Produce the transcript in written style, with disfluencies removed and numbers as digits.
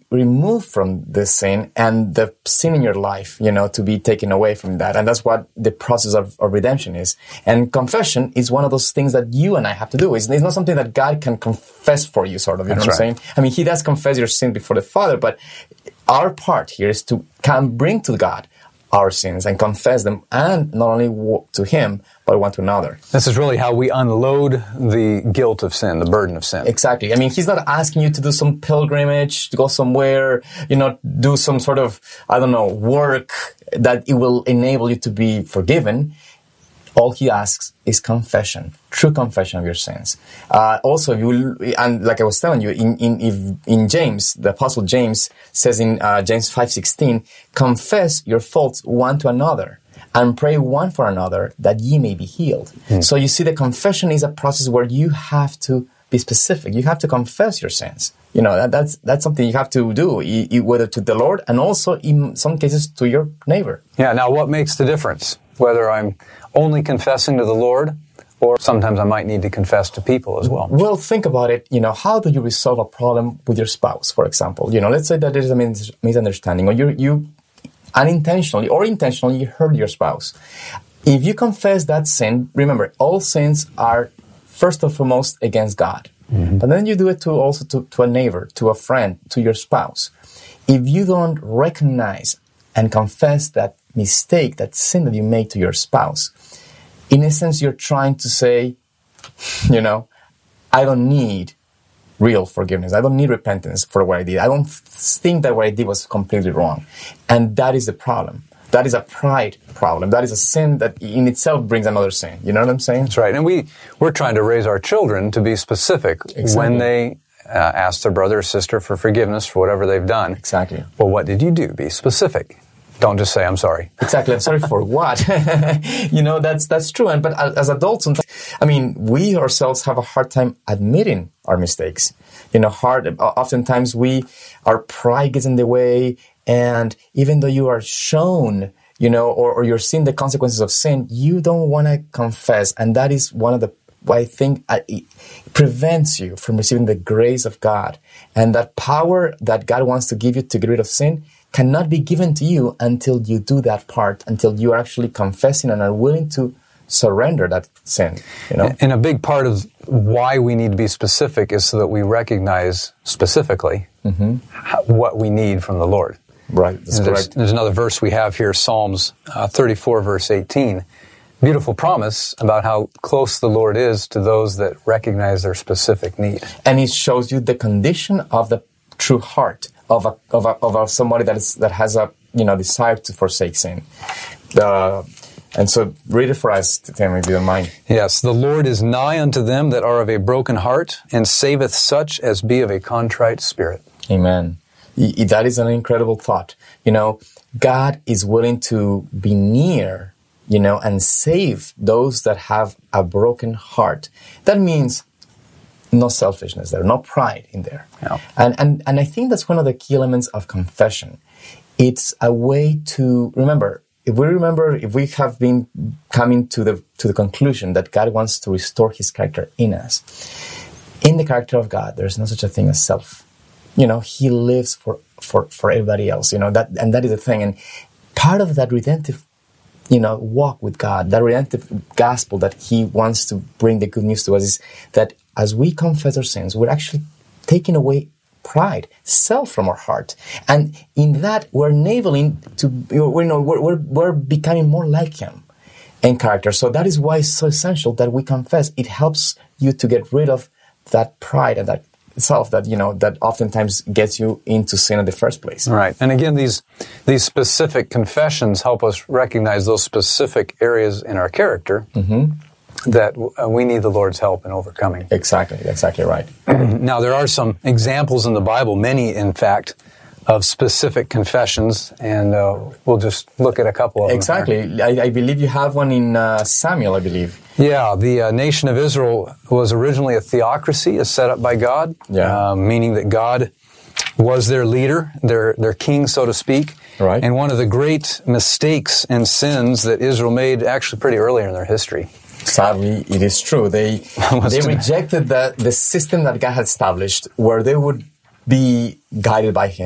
removed from the sin and the sin in your life, to be taken away from that. And that's what the process of redemption is. And confession is one of those things that you and I have to do. It's not something that God can confess for you, sort of. You know what I'm saying? I mean, He does confess your sin before the Father, but our part here is to bring to God our sins and confess them, and not only to Him, but one to another. This is really how we unload the guilt of sin, the burden of sin. Exactly. I mean, He's not asking you to do some pilgrimage, to go somewhere, do some sort of, work that it will enable you to be forgiven. All He asks is confession, true confession of your sins. Also, and like I was telling you, in James, the Apostle James says in James 5:16, confess your faults one to another and pray one for another that ye may be healed. So you see, the confession is a process where you have to be specific. You have to confess your sins. That's something you have to do, whether to the Lord and also in some cases to your neighbor. Yeah. Now, what makes the difference? Whether I'm only confessing to the Lord, or sometimes I might need to confess to people as well. Well, think about it. How do you resolve a problem with your spouse, for example? Let's say that there is a misunderstanding, or you unintentionally or intentionally hurt your spouse. If you confess that sin, remember, all sins are first and foremost against God. Mm-hmm. But then you do it to a neighbor, to a friend, to your spouse. If you don't recognize and confess that mistake, that sin that you make to your spouse, in essence, you're trying to say, I don't need real forgiveness. I don't need repentance for what I did. I don't think that what I did was completely wrong. And that is the problem. That is a pride problem. That is a sin that in itself brings another sin. You know what I'm saying? That's right. And we're trying to raise our children to be specific when they ask their brother or sister for forgiveness for whatever they've done. Exactly. Well, what did you do? Be specific. Don't just say, I'm sorry. Exactly. I'm sorry for what? That's true. But as adults, we ourselves have a hard time admitting our mistakes. Oftentimes our pride gets in the way. And even though you are shown, or you're seeing the consequences of sin, you don't want to confess. And that is one of what I think it prevents you from receiving the grace of God. And that power that God wants to give you to get rid of sin cannot be given to you until you do that part, until you are actually confessing and are willing to surrender that sin. And a big part of why we need to be specific is so that we recognize specifically what we need from the Lord. Right, that's correct. There's another verse we have here, Psalms 34, verse 18. Beautiful promise about how close the Lord is to those that recognize their specific need. And it shows you the condition of the true heart of somebody that has a desire to forsake sin. And so read it for us, Tim, if you don't mind. Yes, the Lord is nigh unto them that are of a broken heart, and saveth such as be of a contrite spirit. Amen. That is an incredible thought. God is willing to be near, and save those that have a broken heart. That means no selfishness there, no pride in there. Yeah. And I think that's one of the key elements of confession. It's a way to remember. If we have been coming to the conclusion that God wants to restore His character in us, in the character of God, there's no such a thing as self. He lives for everybody else. That is the thing. And part of that redemptive, walk with God, that redemptive gospel that He wants to bring the good news to us is that as we confess our sins, we're actually taking away pride, self from our heart. And in that, we're enabling to, we're becoming more like Him in character. So that is why it's so essential that we confess. It helps you to get rid of that pride and that self that, that oftentimes gets you into sin in the first place. Right. And again, these specific confessions help us recognize those specific areas in our character that we need the Lord's help in overcoming. Exactly right. Now, there are some examples in the Bible, many, in fact, of specific confessions, and we'll just look at a couple of them. Exactly. I believe you have one in Samuel, I believe. Yeah, the nation of Israel was originally a theocracy, set up by God, meaning that God was their leader, their king, so to speak. Right. And one of the great mistakes and sins that Israel made actually pretty early in their history. Sadly, it is true. They rejected the system that God had established, where they would be guided by Him